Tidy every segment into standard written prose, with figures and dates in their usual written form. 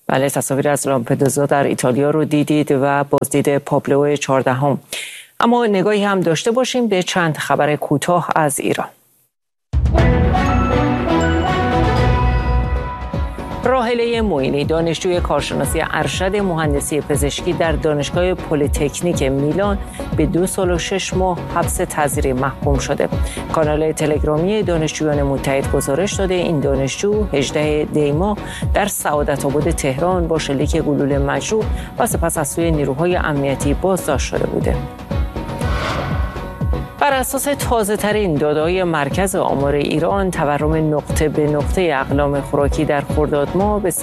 بله، تصاویر از لامپدوزا در ایتالیا رو دیدید و بازدید پابلو 14. اما نگاهی هم داشته باشیم به چند خبر کوتاه از ایران. راحله معینی، دانشجوی کارشناسی ارشد مهندسی پزشکی در دانشگاه پلی‌تکنیک میلان، به 2 سال و 6 ماه حبس تعزیری محکوم شده. کانال تلگرامی دانشجویان متحد گزارش داده این دانشجو 18 دی ماه در سعادت آباد تهران با شلیک گلوله مجروح و سپس از سوی نیروهای امنیتی بازداشت شده بوده. بر اساس تازه‌ترین داده‌های مرکز آمار ایران، تورم نقطه به نقطه اقلام خوراکی در خرداد ماه به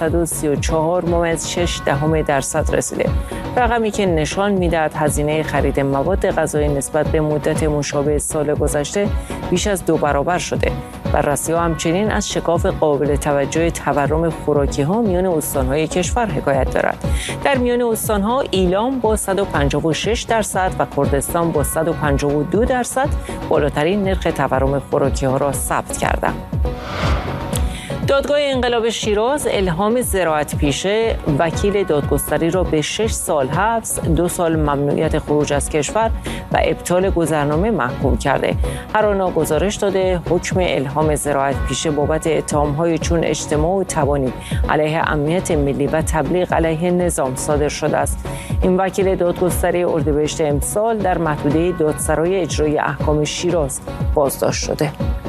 134.6% رسیده. رقمی که نشان می‌دهد هزینه خرید مواد غذایی نسبت به مدت مشابه سال گذشته بیش از 2 برابر شده. بررسی‌ها همچنین از شکاف قابل توجه تورم خوراکی‌ها میان استان‌های کشور حکایت دارد. در میان استان‌ها ایلام با 156% و کردستان با 152% بالاترین نرخ تورم خوراکی‌ها را ثبت کردند. دادگاه انقلاب شیراز الهام زراعت‌پیشه وکیل دادگستری را به 6 سال حبس، 2 سال ممنوعیت خروج از کشور و ابطال گذرنامه محکوم کرده. هرانا گزارش داده حکم الهام زراعت‌پیشه بابت اتهام‌های چون اجتماع و تبانی علیه امنیت ملی و تبلیغ علیه نظام صادر شده است. این وکیل دادگستری اردیبهشت امسال در محدوده دادسرای اجرایی احکام شیراز بازداشت شده.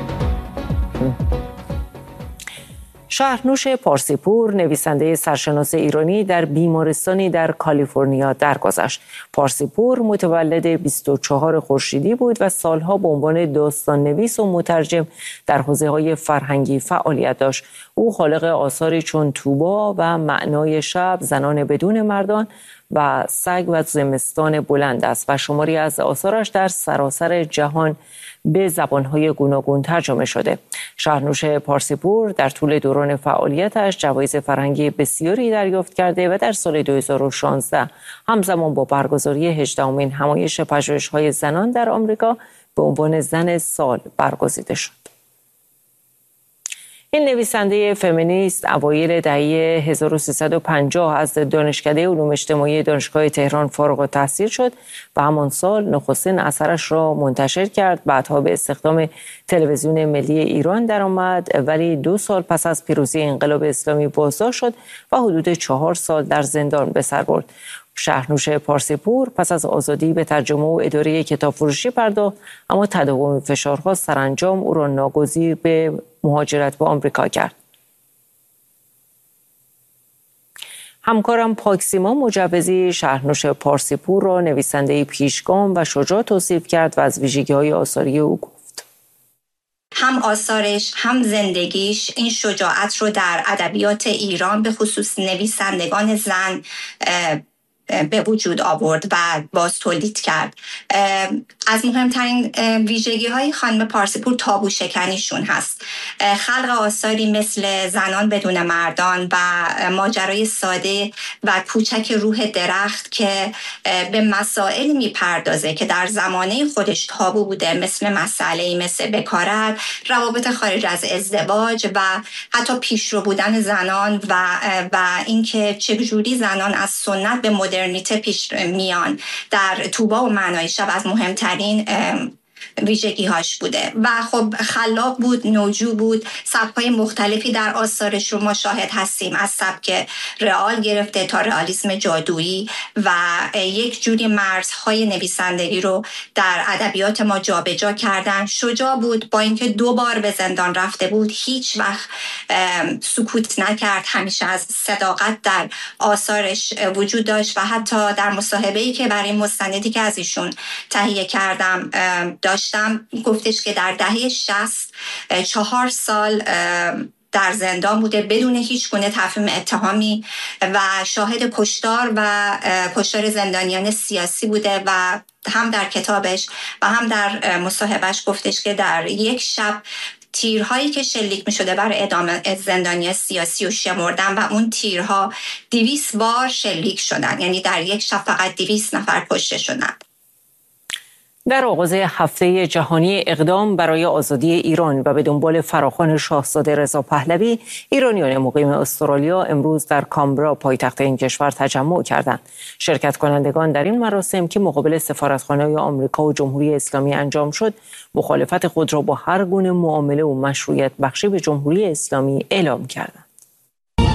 شهرنوش پارسیپور، نویسنده سرشناس ایرانی، در بیمارستانی در کالیفرنیا درگذشت. پارسیپور متولد 24 خورشیدی بود و سالها به عنوان داستان‌نویس و مترجم در حوزه‌های فرهنگی فعالیت داشت. او خالق آثاری چون طوبا و معنای شب، زنان بدون مردان و سگ و زمستان بلند است و شماری از آثارش در سراسر جهان به زبان‌های گوناگون ترجمه شده. شهرنوش پارسیپور در طول دوران فعالیتش جوایز فرهنگی بسیاری دریافت کرده و در سال 2016 همزمان با برگزاری 18مین همایش پژوهش‌های زنان در آمریکا به عنوان زن سال برگزیده شد. این نویسنده فمینیست اوایل دهه 1350 از دانشکده علوم اجتماعی دانشگاه تهران فارغ التحصیل شد و همان سال نخستین اثرش را منتشر کرد. بعدها به استخدام تلویزیون ملی ایران درآمد، ولی 2 سال پس از پیروزی انقلاب اسلامی بازداشت شد و حدود 4 سال در زندان به سر برد. شهرنوش پارسیپور پس از آزادی به ترجمه و اداره کتابفروشی پرداخت، اما تداوم فشارها سرانجام او را ناگزیر به مهاجرت به آمریکا کرد. همکارم پاکسیما مجوزی شهرنوش پارسیپور را نویسنده پیشگام و شجاع توصیف کرد و از ویژگی‌های آثاری او گفت. هم آثارش هم زندگیش این شجاعت رو در ادبیات ایران به خصوص نویسندگان زن به وجود آورد و باز تولید کرد. از مهمترین ویژگی های خانم پارسیپور تابو شکنیشون هست. خلق آثاری مثل زنان بدون مردان و ماجرای ساده و کوچک روح درخت که به مسائل میپردازه که در زمانه خودش تابو بوده، مثل مسئله مثل بکارت، روابط خارج از ازدواج و حتی پیشرو بودن زنان و اینکه چجوری زنان از سنت به مدرنیته پیش میان در طوبا و معنای شب از مهمترین ویژگی هاش بوده. و خب خلاق بود، نوجو بود، سبک‌های مختلفی در آثارش رو ما شاهد هستیم، از سبک رئال گرفته تا رئالیسم جادویی و یک جوری مرزهای نویسندگی رو در ادبیات ما جابجا کردن. شجاع بود، با اینکه 2 بار به زندان رفته بود هیچ وقت سکوت نکرد، همیشه از صداقت در آثارش وجود داشت و حتی در مصاحبه‌ای که برای مستندی که از ایشون تهیه کردم داشتم گفتش که در دهه 60 4 سال در زندان بوده بدون هیچ گونه تفهیم اتهامی و شاهد کشتار و کشتار زندانیان سیاسی بوده و هم در کتابش و هم در مصاحبهش گفتش که در یک شب تیرهایی که شلیک می شده برای اعدام زندانی سیاسی رو شمردن و اون تیرها 200 بار شلیک شدن، یعنی در یک شب فقط 200 نفر کشته شدن. در آغاز هفته جهانی اقدام برای آزادی ایران و به دنبال فراخوان شاهزاده رضا پهلوی، ایرانیان مقیم استرالیا امروز در کامبرا پایتخت این کشور تجمع کردند. شرکت کنندگان در این مراسم که مقابل سفارتخانه‌های آمریکا و جمهوری اسلامی انجام شد، مخالفت خود را با هر گونه معامله و مشروعیت بخشی به جمهوری اسلامی اعلام کردند.